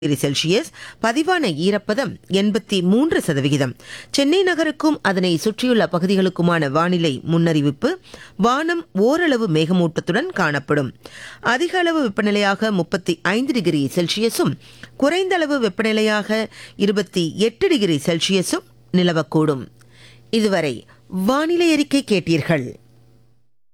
Degree Celsius, பதிவான ஈரப்பதம் 83%. சென்னை நகருக்கும் அதனை சுற்றியுள்ள பகுதிகளுக்குமான வானிலை முன்னறிவிப்பு: வானம் ஓரளவு மேகமூட்டத்துடன் காணப்படும். அதிக அளவு வெப்பநிலையாக 35 டிகிரி செல்சியஸும் குறைந்த அளவு வெப்பநிலையாக 28 டிகிரி செல்சியஸும் நிலவக்கூடும். இதுவரை வானிலை அறிக்கை கேட்டீர்கள்.